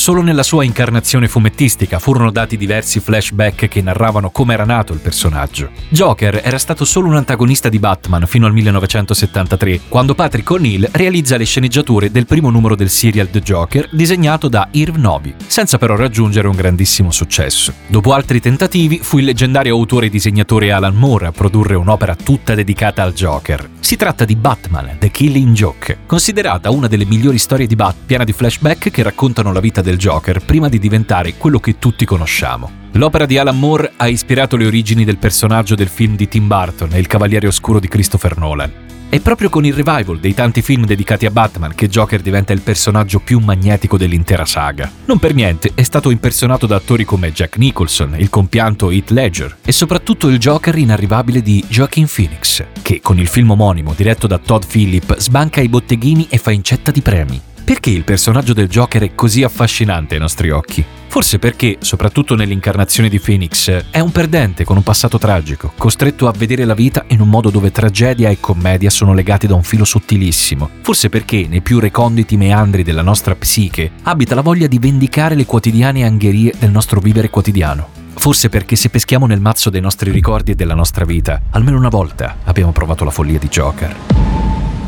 solo nella sua incarnazione fumettistica, furono dati diversi flashback che narravano come era nato il personaggio. Joker era stato solo un antagonista di Batman fino al 1973, quando Patrick O'Neill realizza le sceneggiature del primo numero del serial The Joker disegnato da Irv Novi, senza però raggiungere un grandissimo successo. Dopo altri tentativi, fu il leggendario autore e disegnatore Alan Moore a produrre un'opera tutta dedicata al Joker. Si tratta di Batman, The Killing Joke, considerata una delle migliori storie di Batman, piena di flashback che raccontano la vita del Joker prima di diventare quello che tutti conosciamo. L'opera di Alan Moore ha ispirato le origini del personaggio del film di Tim Burton e Il Cavaliere Oscuro di Christopher Nolan. È proprio con il revival dei tanti film dedicati a Batman che Joker diventa il personaggio più magnetico dell'intera saga. Non per niente è stato impersonato da attori come Jack Nicholson, il compianto Heath Ledger e soprattutto il Joker inarrivabile di Joaquin Phoenix, che con il film omonimo diretto da Todd Phillip sbanca i botteghini e fa incetta di premi. Perché il personaggio del Joker è così affascinante ai nostri occhi? Forse perché, soprattutto nell'incarnazione di Phoenix, è un perdente con un passato tragico, costretto a vedere la vita in un modo dove tragedia e commedia sono legati da un filo sottilissimo. Forse perché, nei più reconditi meandri della nostra psiche, abita la voglia di vendicare le quotidiane angherie del nostro vivere quotidiano. Forse perché se peschiamo nel mazzo dei nostri ricordi e della nostra vita, almeno una volta abbiamo provato la follia di Joker.